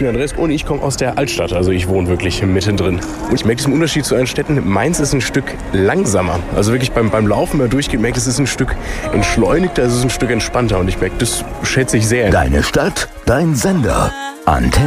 bin Andreas und ich komme aus der Altstadt, also ich wohne wirklich mittendrin. Und ich merke diesen Unterschied zu anderen Städten, Mainz ist ein Stück langsamer. Also wirklich beim Laufen, wenn man durchgeht, merkt es ist ein Stück entschleunigter, es ist ein Stück entspannter und ich merke, das schätze ich sehr. Deine Stadt, dein Sender. Antenne.